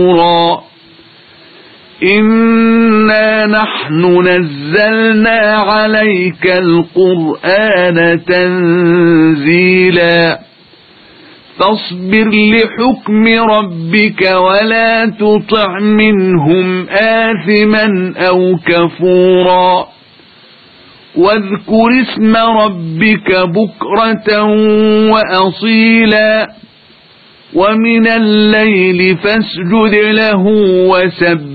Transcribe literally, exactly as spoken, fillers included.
إنا نحن نزلنا عليك القرآن تنزيلا فاصبر لحكم ربك ولا تطع منهم آثما أو كفورا واذكر اسم ربك بكرة وأصيلا ومن الليل فاسجد له وسبح